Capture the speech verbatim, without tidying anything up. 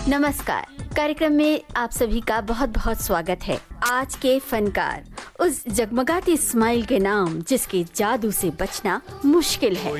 नमस्कार, कार्यक्रम में आप सभी का बहुत बहुत स्वागत है। आज के फनकार उस जगमगाती स्माइल के नाम जिसके जादू से बचना मुश्किल है।